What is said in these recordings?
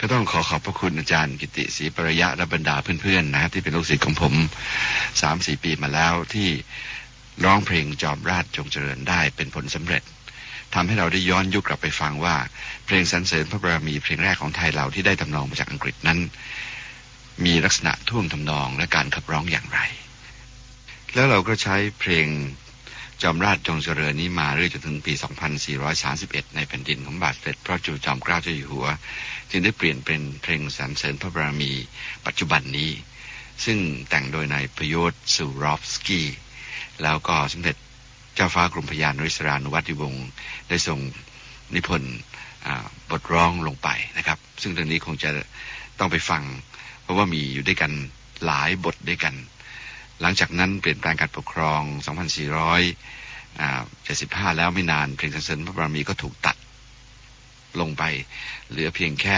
ก็ต้องขอบพระคุณอาจารย์กิติศรีปริยะและบรรดาเพื่อนๆนะที่เป็นลูกศิษย์ของผม 3-4 ปีมาแล้วที่ร้องเพลงจอมราชจงเจริญได้เป็นผลสำเร็จทำให้เราได้ย้อนยุคกลับไปฟังว่าเพลงสรรเสริญพระบารมีเพลงแรกของไทยเราที่ได้ทำนองมาจากอังกฤษนั้นมีลักษณะท่วงทำนองและการขับร้องอย่างไรแล้วเราก็ใช้เพลงจอมราชจงเจริญนี้มาเรื่อยจนถึงปี 2431 ในแผ่นดินของบาทสมเด็จพระจุลจอมเกล้าเจ้าอยู่หัวจึงได้เปลี่ยนเป็นเพลงสรรเสริญพระบารมีปัจจุบันนี้ซึ่งแต่งโดยนายประโยชน์สุรอฟสกี้แล้วก็สมเด็จเจ้าฟ้ากรมพระยานริศรานุวัติวงศ์ได้ทรงนิพนธ์บทร้องลงไปนะครับซึ่งเรื่องนี้คงจะต้องไปฟังเพราะว่ามีอยู่ด้วยกันหลายบทด้วยกันหลังจากนั้นเปลี่ยนแปลงการปกครอง 2475 แล้วไม่นานเพลงสรรเสริญพระบารมีก็ถูกตัดลงไปเหลือเพียงแค่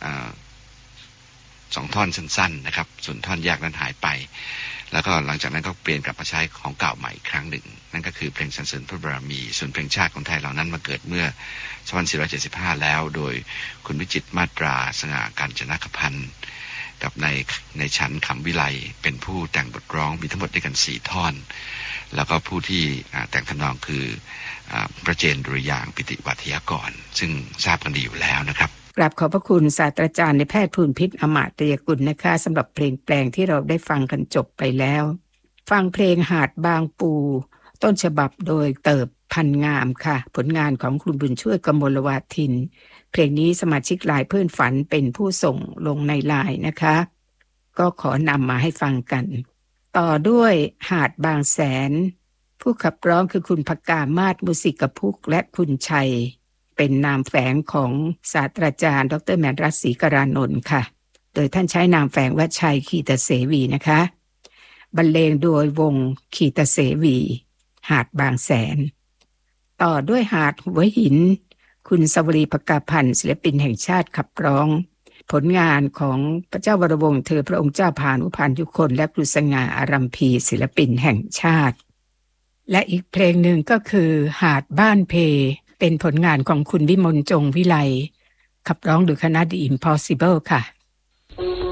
2 ท่อนสั้นๆนะครับส่วนท่อนแยกนั้นหายไปแล้วก็หลังจากนั้นก็เปลี่ยนกลับมาใช้ของเก่าใหม่อีกครั้งหนึ่งนั่นก็คือเพลงสรรเสริญพระบารมีส่วนเพลงชาติของไทยเหล่านั้นมาเกิดเมื่อ 2475 แล้วโดยคุณวิจิตรมาตราสง่ากาญจนคพันธ์กับในชั้นขำวิไลเป็นผู้แต่งบทร้องมีทั้งหมดด้วยกัน4 ท่อนแล้วก็ผู้ที่แต่งทำนองคือพระเจนดุริยางค์ปิติวัทยากรซึ่งทราบกันดีอยู่แล้วนะครับกราบขอบพระคุณศาสตราจารย์ในแพทย์ภูลพิษอมาตยกุลนะคะสำหรับเพลงแปลงที่เราได้ฟังกันจบไปแล้วฟังเพลงหาดบางปูต้นฉบับโดยเติบพันงามค่ะผลงานของคุณบุญช่วยกมลวาทินเพลงนี้สมาชิกไลน์เพื่อนฝันเป็นผู้ส่งลงในไลน์นะคะก็ขอนำมาให้ฟังกันต่อด้วยหาดบางแสนผู้ขับร้องคือคุณภกามาศมุสิกพุกและคุณชัยเป็นนามแฝงของศาสตราจารย์ดร.แมนรัตน์ศรีกรานนท์ค่ะโดยท่านใช้นามแฝงว่าชัยคีตเสวีนะคะบรรเลงโดยวงคีตเสวีหาดบางแสนต่อด้วยหาดหัวหินคุณสวรีภกาพันธ์ศิลปินแห่งชาติขับร้องผลงานของพระเจ้าวรวงศ์เธอพระองค์เจ้าพานุพันธ์ยุคนและครูสง่าอารัมพีศิลปินแห่งชาติและอีกเพลงหนึ่งก็คือหาดบ้านเพเป็นผลงานของคุณวิมลจงวิไลขับร้องโดยคณะ The Impossible ค่ะ